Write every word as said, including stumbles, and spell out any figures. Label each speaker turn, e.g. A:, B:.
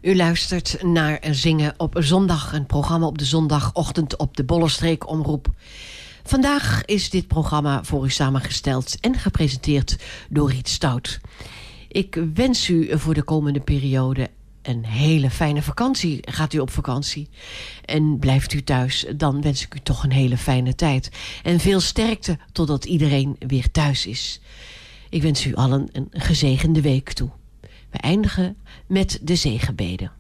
A: U luistert naar Zingen op zondag, een programma op de zondagochtend op de Bollenstreek Omroep. Vandaag is dit programma voor u samengesteld en gepresenteerd door Riet Stout. Ik wens u voor de komende periode een hele fijne vakantie. Gaat u op vakantie en blijft u thuis, dan wens ik u toch een hele fijne tijd. En veel sterkte totdat iedereen weer thuis is. Ik wens u allen een gezegende week toe. We eindigen met de zegenbeden.